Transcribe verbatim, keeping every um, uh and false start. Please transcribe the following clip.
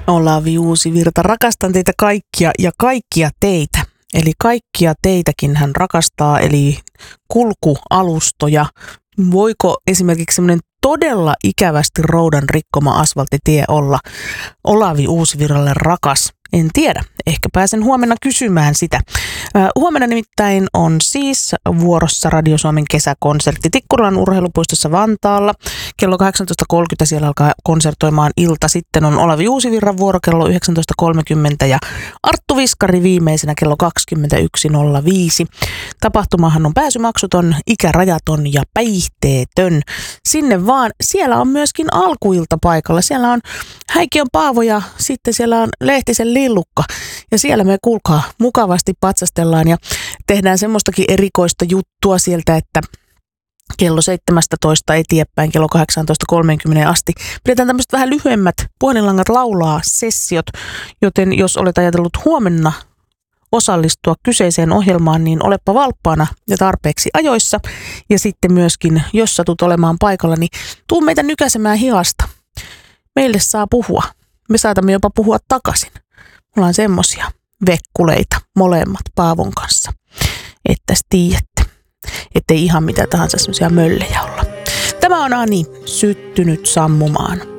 Olavi Uusivirta, rakastan teitä kaikkia ja kaikkia teitä. Eli kaikkia teitäkin hän rakastaa, eli kulkualustoja. Voiko esimerkiksi semmoinen todella ikävästi roudan rikkoma asfalttitie olla Olavi Uusivirralle rakas? En tiedä. Ehkä pääsen huomenna kysymään sitä. Äh, huomenna nimittäin on siis vuorossa Radio Suomen kesäkonsertti Tikkurilan urheilupuistossa Vantaalla. Kello kahdeksantoista kolmekymmentä siellä alkaa konsertoimaan ilta. Sitten on Olavi Uusivirran vuoro kello yhdeksäntoista kolmekymmentä ja Arttu Viskari viimeisenä kello kaksikymmentäyksi nolla viisi. Tapahtumahan on pääsymaksuton, ikärajaton ja päihteetön. Sinne vaan. Siellä on myöskin alkuilta paikalla. Siellä on Häikiön Paavo ja sitten siellä on Lehtisen Lillukka. Ja siellä me kuulkaa mukavasti patsastellaan ja tehdään semmoistakin erikoista juttua sieltä, että kello seitsemäntoista eteenpäin kello kahdeksantoista kolmekymmentä asti pidetään tämmöiset vähän lyhyemmät puhelinlangat laulaa sessiot, joten jos olet ajatellut huomenna osallistua kyseiseen ohjelmaan, niin olepa valppaana ja tarpeeksi ajoissa. Ja sitten myöskin, jos satut olemaan paikalla, niin tuu meitä nykäsemään hihasta. Meille saa puhua. Me saatamme jopa puhua takaisin. Me ollaan semmosia vekkuleita molemmat Paavon kanssa, että tiedätte, ettei ihan mitä tahansa semmoisia möllejä olla. Tämä on Ani syttynyt sammumaan.